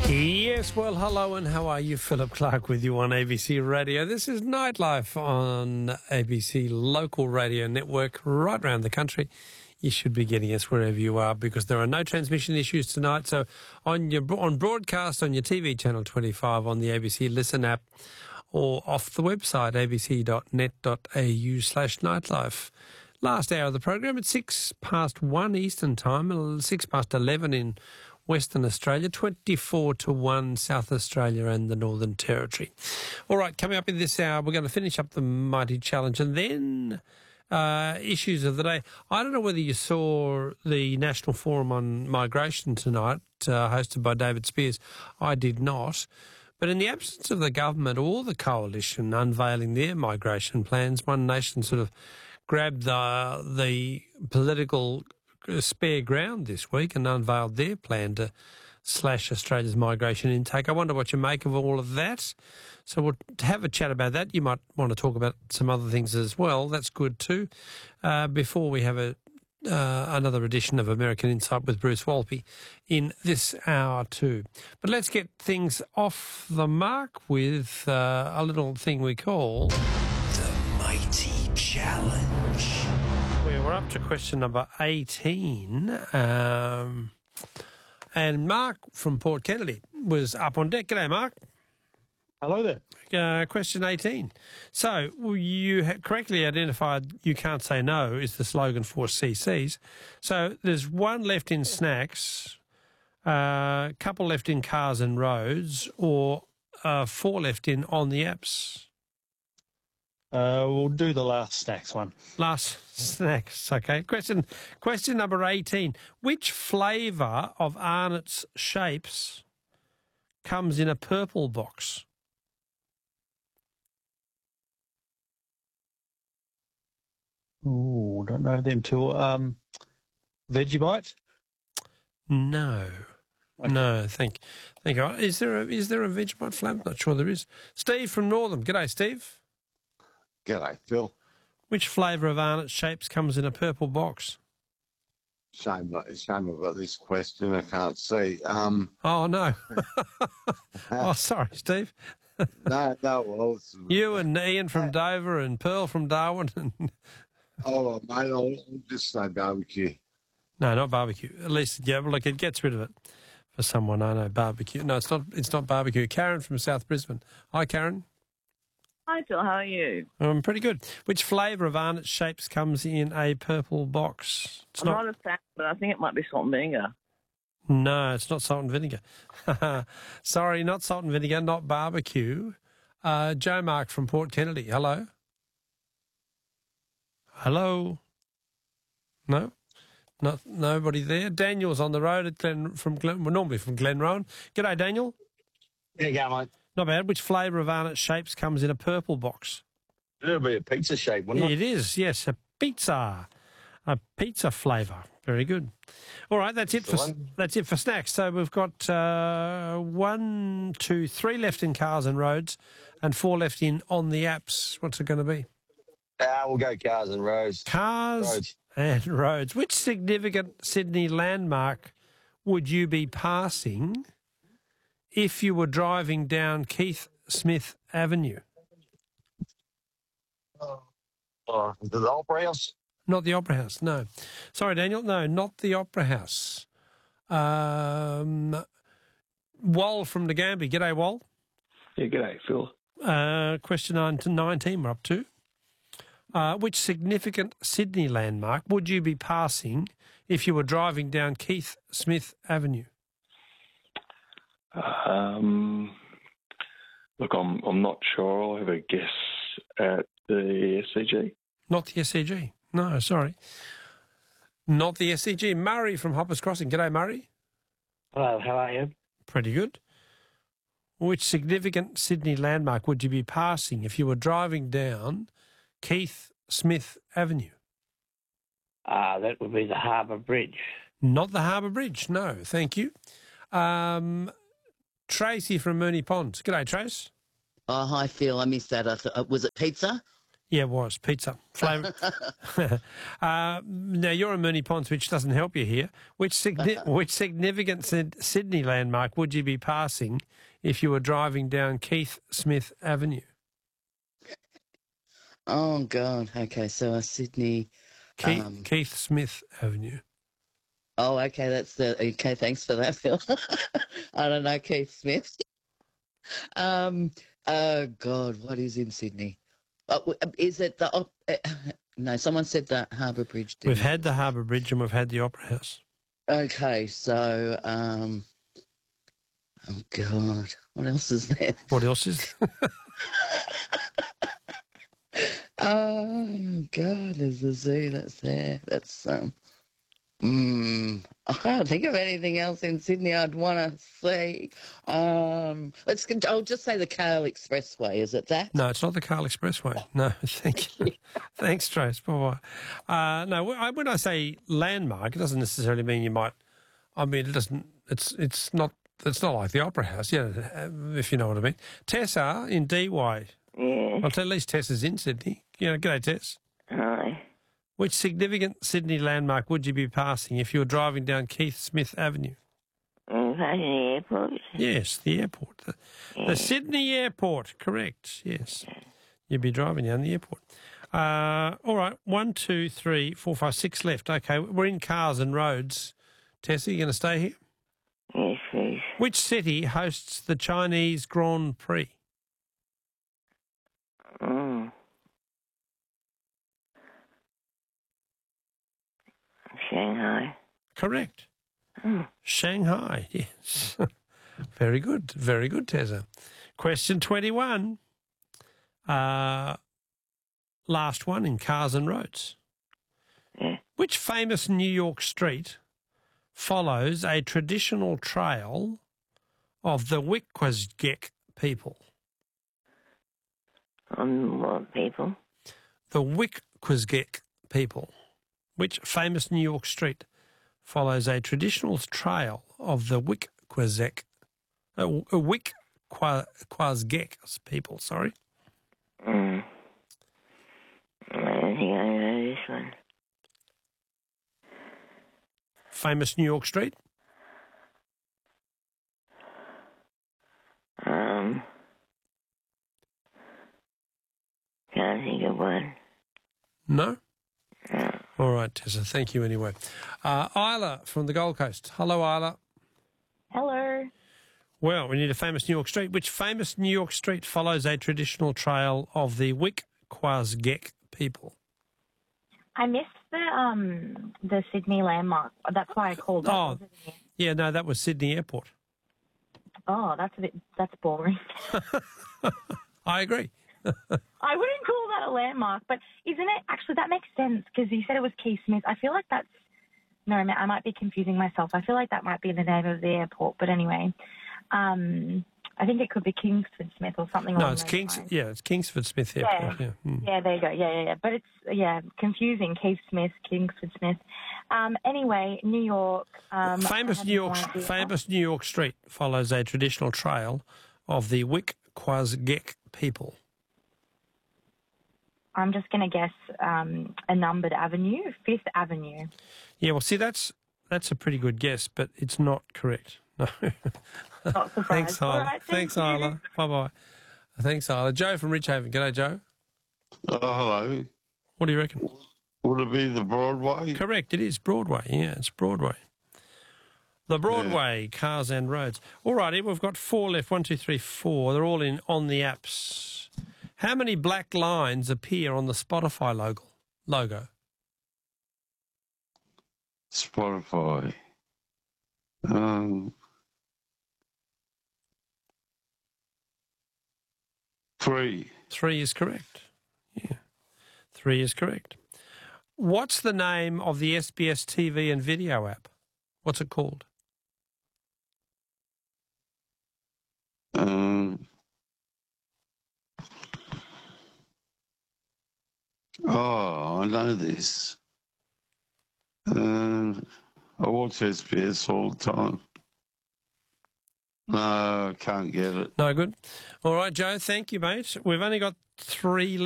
Yes, well, hello and how are you? Philip Clark with you on ABC Radio. This is Nightlife on ABC Local Radio Network right around the country. You should be getting us wherever you are because there are no transmission issues tonight. So on broadcast on your TV channel 25 on the ABC Listen app or off the website abc.net.au/nightlife. Last hour of the program at 1:06 Eastern Time, 11 in Western Australia, 24-1 South Australia and the Northern Territory. All right, coming up in this hour, we're going to finish up the Mighty Challenge and then issues of the day. I don't know whether you saw the National Forum on Migration tonight, hosted by David Spears. I did not. But in the absence of the government or the coalition unveiling their migration plans, One Nation sort of grabbed the political spare ground this week and unveiled their plan to slash Australia's migration intake. I wonder what you make of all of that. So we'll have a chat about that. You might want to talk about some other things as well. That's good too. Before we have another edition of American Insight with Bruce Walpy in this hour too. But let's get things off the mark with a little thing we call The Mighty Challenge. We're up to question number 18. And Mark from Port Kennedy was up on deck. G'day, Mark. Hello there. Question 18. So you correctly identified You Can't Say No is the slogan for CCs. So there's one left in snacks, a couple left in cars and roads, or 4 left in on the apps. We'll do the last snacks one. Last snacks, okay. Question number 18. Which flavour of Arnott's Shapes comes in a purple box? Oh, don't know them two. Vegemite? No. Okay. No, thank you. Is there a Vegemite flavour? Not sure there is. Steve from Northam. G'day, Steve. G'day, Phil. Which flavour of Arnott's Shapes comes in a purple box? Shame I've got this question. I can't see. Oh, no. Oh, sorry, Steve. No, well, You and Ian from Dover and Pearl from Darwin. oh, mate, I'll just say barbecue. No, not barbecue. At least, yeah, look, it gets rid of it for someone. I know, barbecue. No, it's not barbecue. Karen from South Brisbane. Hi, Karen. Hi, Phil. How are you? I'm pretty good. Which flavour of Arnott's Shapes comes in a purple box? I'm not a fan, but I think it might be salt and vinegar. No, it's not salt and vinegar. Sorry, not salt and vinegar, not barbecue. Joe Mark from Port Kennedy. Hello? Hello? No? Nobody there? Daniel's on the road at normally from Glenrowan. G'day, Daniel. There you go, mate. Not bad. Which flavour of Arnott's Shapes comes in a purple box? It'll be a pizza shape, wouldn't it? It is, yes, a pizza flavour. Very good. All right, that's it for snacks. So we've got 1, 2, 3 left in cars and roads, and 4 left in on the apps. What's it going to be? We'll go cars and roads. Cars and roads. Which significant Sydney landmark would you be passing if you were driving down Keith Smith Avenue? The Opera House? Not the Opera House, no. Sorry, Daniel, no, not the Opera House. Wal from Nagambie. G'day, Wal. Yeah, g'day, Phil. Question 9 to 19 we're up to. Which significant Sydney landmark would you be passing if you were driving down Keith Smith Avenue? Look, I'm not sure. I'll have a guess at the SCG. Not the SCG. No, sorry. Not the SCG. Murray from Hoppers Crossing. G'day, Murray. Hello, how are you? Pretty good. Which significant Sydney landmark would you be passing if you were driving down Keith Smith Avenue? That would be the Harbour Bridge. Not the Harbour Bridge, no, thank you. Tracy from Mooney Ponds. G'day, Trace. Oh, hi, Phil. I missed that. Was it pizza? Yeah, it was. Pizza. Now, you're in Moonee Ponds, which doesn't help you here. Which significant Sydney landmark would you be passing if you were driving down Keith Smith Avenue? Oh, God. Okay, so Sydney... Keith Smith Avenue. Oh, okay, okay, thanks for that, Phil. I don't know, Keith Smith. Oh, God, what is in Sydney? Is it the... no, someone said the Harbour Bridge. We've had the Harbour Bridge and we've had the Opera House. Okay, so... oh, God, what else is there? What else is there? Oh, God, there's a zoo that's there. That's... I can't think of anything else in Sydney I'd want to see. I'll just say the Kale Expressway. Is it that? No, it's not the Kale Expressway. No, thank you. Thanks, Trace. Bye-bye. No, when I say landmark, it doesn't necessarily mean you might. I mean, it doesn't. It's not like the Opera House. Yeah, if you know what I mean. Tessa in DY. Yeah. Well, at least Tessa's in Sydney. G'day, Tess. Hi. Which significant Sydney landmark would you be passing if you were driving down Keith Smith Avenue? Passing the airport. Yes, the airport. The Sydney Airport, correct, yes. You'd be driving down the airport. All right, 1, 2, 3, 4, 5, 6 left. Okay, we're in Cars and Roads. Tessa, you going to stay here? Yes, please. Which city hosts the Chinese Grand Prix? Oh. Shanghai. Correct. Oh. Shanghai, yes. Very good, Tessa. Question 21. Last one in Cars and Roads. Yeah. Which famous New York street follows a traditional trail of the Wickwasgek people? What people? The Wickwasgek people. Which famous New York street follows a traditional trail of the Wickwasgek people, sorry? I don't think I know this one. Famous New York street? Can't think of one. No? No. All right, Tessa, thank you anyway. Isla from the Gold Coast. Hello, Isla. Hello. Well, we need a famous New York street. Which famous New York street follows a traditional trail of the Wickwasgek people? I missed the Sydney landmark. That's why I called. Oh, yeah, no, that was Sydney Airport. Oh, that's boring. I agree. I wouldn't call that a landmark, but isn't it? Actually, that makes sense because you said it was Keith Smith. I feel like that's... No, I might be confusing myself. I feel like that might be the name of the airport. But anyway, I think it could be Kingsford Smith or something like that. No, it's it's Kingsford Smith Airport. Yeah, yeah, there you go. Yeah. But it's, confusing. Keith Smith, Kingsford Smith. Anyway, New York. Famous New York street follows a traditional trail of the Wickwasgek people. I'm just going to guess a numbered avenue, 5th Avenue. Yeah, well, see, that's a pretty good guess, but it's not correct. No. Not surprised. Thanks, Isla. Right, Thanks, Isla. Bye-bye. Thanks, Isla. Joe from Richhaven. G'day, Joe. Oh, hello. What do you reckon? Would it be the Broadway? Correct, it is Broadway. Yeah, it's Broadway. The Broadway, Cars and Roads. All righty, we've got 4 left. 1, 2, 3, 4. They're all on the apps. How many black lines appear on the Spotify logo? Spotify. 3. 3 is correct. Yeah, 3 is correct. What's the name of the SBS TV and video app? What's it called? I know this. I watch SBS all the time. No, I can't get it. No good. All right, Joe, thank you, mate. We've only got 3 left.